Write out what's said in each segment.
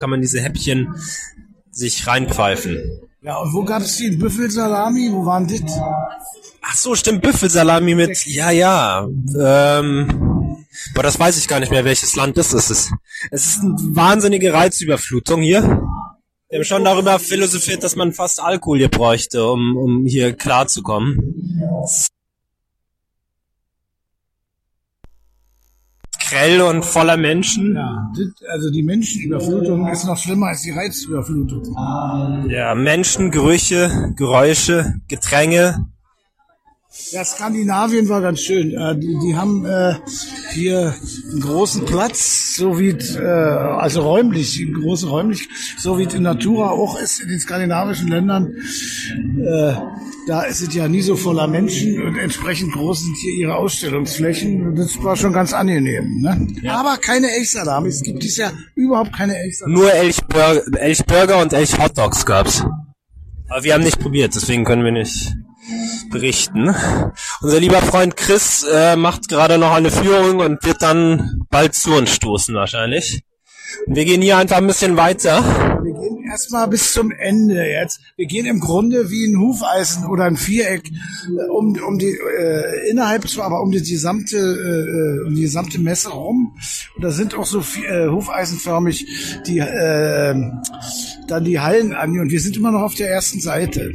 kann man diese Häppchen sich reinpfeifen. Ja, und wo gab es die Büffelsalami? Wo waren das? Ach so, stimmt, Büffelsalami mit, ja. Aber das weiß ich gar nicht mehr, welches Land das ist. Es ist eine wahnsinnige Reizüberflutung hier. Wir haben schon darüber philosophiert, dass man fast Alkohol hier bräuchte, um hier klarzukommen. Grell und voller Menschen. Ja, also die Menschenüberflutung ist noch schlimmer als die Reizüberflutung. Ja, Menschen, Gerüche, Geräusche, Gedränge. Ja, Skandinavien war ganz schön. Die haben hier einen großen Platz, so wie also räumlich, große räumlich, so wie es in Natura auch ist in den skandinavischen Ländern. Da ist es ja nie so voller Menschen und entsprechend groß sind hier ihre Ausstellungsflächen. Das war schon ganz angenehm. Ne? Ja. Aber keine Elchsalami. Es gibt dieses Jahr überhaupt keine Elchsalami. Nur Elchburger und Elch-Hotdogs gab's. Aber wir haben nicht probiert, deswegen können wir nicht berichten. Unser lieber Freund Chris macht gerade noch eine Führung und wird dann bald zu uns stoßen wahrscheinlich. Und wir gehen hier einfach ein bisschen weiter. Wir gehen erstmal bis zum Ende jetzt. Wir gehen im Grunde wie ein Hufeisen oder ein Viereck um die innerhalb zwar, aber um die gesamte Messe rum. Und da sind auch so hufeisenförmig die dann die Hallen an. Und wir sind immer noch auf der ersten Seite.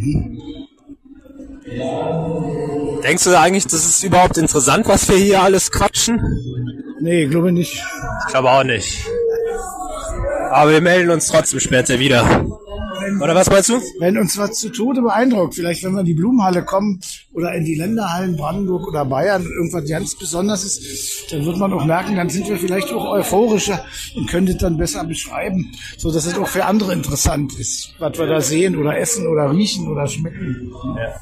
Denkst du eigentlich, das ist überhaupt interessant, was wir hier alles quatschen? Nee, glaube nicht. Ich glaube auch nicht. Aber wir melden uns trotzdem später wieder. Oder was meinst du? Wenn uns was zu Tode beeindruckt, vielleicht wenn wir in die Blumenhalle kommen oder in die Länderhallen Brandenburg oder Bayern, irgendwas ganz Besonderes ist, dann wird man auch merken, dann sind wir vielleicht auch euphorischer und können das dann besser beschreiben, so dass es auch für andere interessant ist, was wir da sehen oder essen oder riechen oder schmecken. Ja.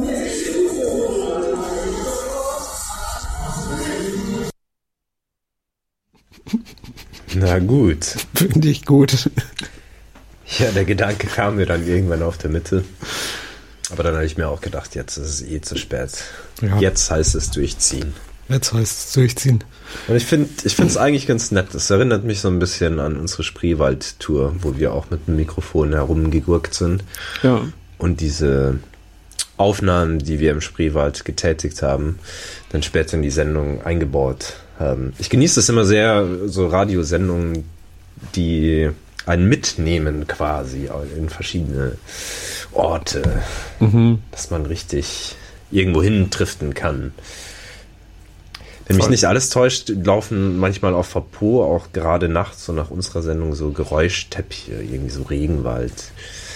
Na gut. Finde ich gut. Ja, der Gedanke kam mir dann irgendwann auf der Mitte. Aber dann habe ich mir auch gedacht, jetzt ist es zu spät. Ja. Jetzt heißt es durchziehen. Jetzt heißt es durchziehen. Und ich finde es eigentlich ganz nett. Es erinnert mich so ein bisschen an unsere Spreewald-Tour, wo wir auch mit dem Mikrofon herumgegurkt sind. Ja. Und diese Aufnahmen, die wir im Spreewald getätigt haben, dann später in die Sendung eingebaut haben. Ich genieße es immer sehr, so Radiosendungen, die einen mitnehmen quasi in verschiedene Orte, dass man richtig irgendwo hin driften kann. Wenn mich nicht alles täuscht, laufen manchmal auf Vapo auch gerade nachts, so nach unserer Sendung, so Geräuschteppiche, irgendwie so Regenwald,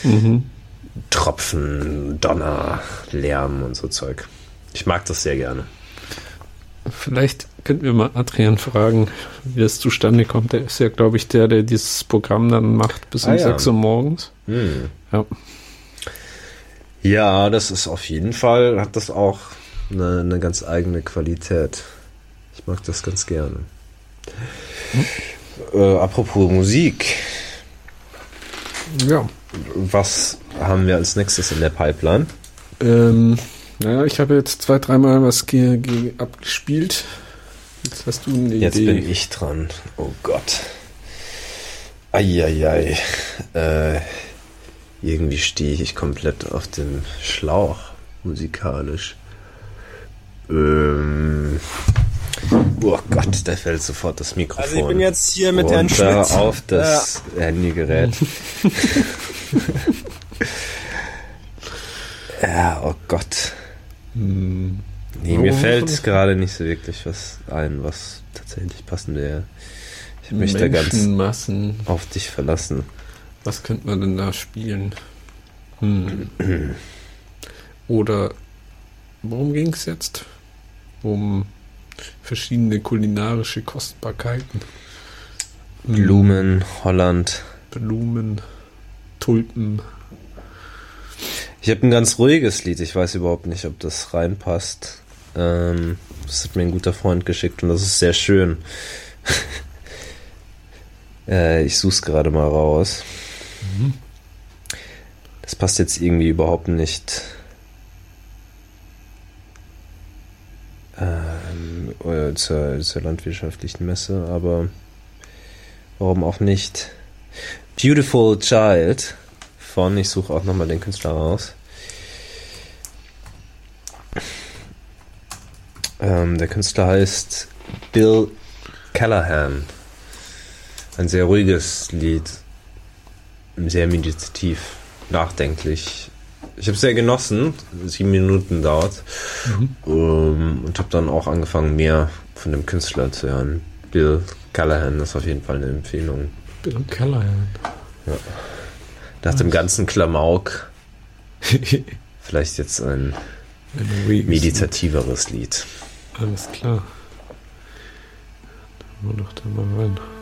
Tropfen, Donner, Lärm und so Zeug. Ich mag das sehr gerne. Vielleicht könnten wir mal Adrian fragen, wie das zustande kommt. Der ist ja, glaube ich, der dieses Programm dann macht bis um 6 Uhr morgens. Ja. Ja, das ist auf jeden Fall, hat das auch eine ganz eigene Qualität. Ich mag das ganz gerne. Apropos Musik. Ja. Was haben wir als nächstes in der Pipeline? Naja, ich habe jetzt 2-3 Mal was abgespielt. Jetzt hast du eine Idee. Jetzt bin ich dran. Oh Gott. Eieiei. Irgendwie stehe ich komplett auf dem Schlauch musikalisch. Oh Gott, da fällt sofort das Mikrofon. Also ich bin jetzt hier mit Herrn Schmidt. Auf das Handygerät. Ja, oh Gott. Nee, mir fällt gerade nicht so wirklich was ein, was tatsächlich passend wäre. Ich habe mich da ganz auf dich verlassen. Was könnte man denn da spielen? Oder worum ging es jetzt? Um verschiedene kulinarische Kostbarkeiten. Blumen, Holland. Blumen, Tulpen. Ich habe ein ganz ruhiges Lied. Ich weiß überhaupt nicht, ob das reinpasst. Das hat mir ein guter Freund geschickt und das ist sehr schön. Ich suche es gerade mal raus. Das passt jetzt irgendwie überhaupt nicht zur landwirtschaftlichen Messe, aber warum auch nicht? Beautiful Child von, ich suche auch nochmal den Künstler raus. Der Künstler heißt Bill Callahan. Ein sehr ruhiges Lied. Sehr meditativ, nachdenklich. Ich habe es sehr genossen. 7 Minuten dauert. Und habe dann auch angefangen, mehr von dem Künstler zu hören. Bill Callahan ist auf jeden Fall eine Empfehlung. Bill Callahan. Ja. Nach dem ganzen Klamauk vielleicht jetzt ein meditatives Lied. Alles klar. Dann wir doch da mal rein.